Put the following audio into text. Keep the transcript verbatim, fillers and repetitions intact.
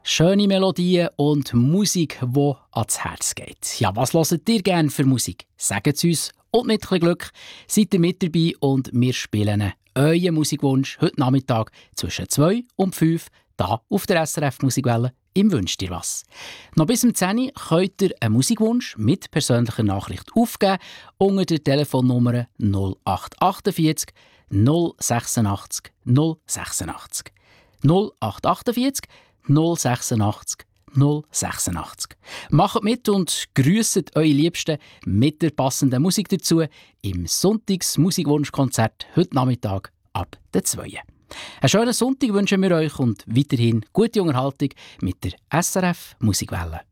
Schöne Melodien und Musik, die ans Herz geht. Ja, was hört ihr gerne für Musik? Sagt es uns. Und mit etwas Glück seid ihr mit dabei und wir spielen euren Musikwunsch heute Nachmittag zwischen zwei und fünf hier auf der S R F Musikwelle im «Wünsch dir was». Noch bis um zehn Uhr könnt ihr einen Musikwunsch mit persönlicher Nachricht aufgeben unter der Telefonnummer null acht vier acht null sechsundachtzig null sechsundachtzig. null acht vier acht null sechsundachtzig null sechsundachtzig. Macht mit und grüsset eure Liebsten mit der passenden Musik dazu im Sonntags-Musikwunschkonzert heute Nachmittag ab der zwei. Einen schönen Sonntag wünschen wir euch und weiterhin gute Unterhaltung mit der S R F Musikwelle.